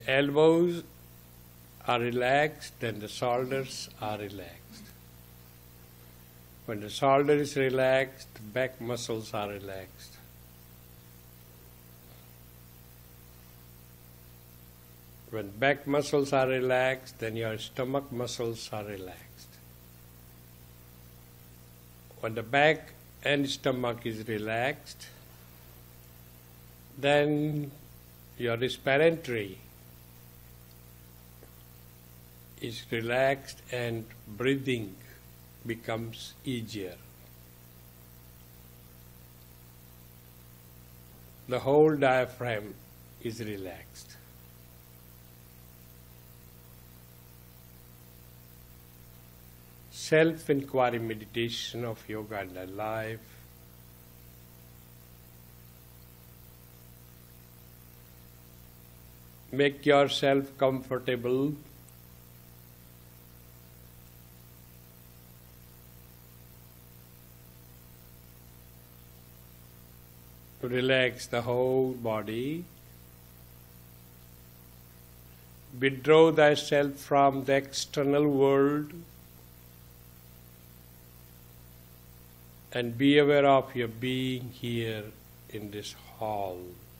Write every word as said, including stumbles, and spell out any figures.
Elbows are relaxed, then the shoulders are relaxed. When the shoulder is relaxed, back muscles are relaxed. When back muscles are relaxed, then your stomach muscles are relaxed. When the back and stomach is relaxed, then your respiratory is relaxed and breathing becomes easier. The whole diaphragm is relaxed. Self-inquiry meditation of yoga and life. Make yourself comfortable. Relax the whole body. Withdraw thyself from the external world and be aware of your being here in this hall.